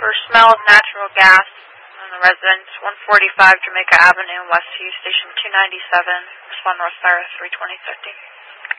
For smell of natural gas on the residence, 145 Jamaica Avenue, Westview, Station 297, respond North Star 32050.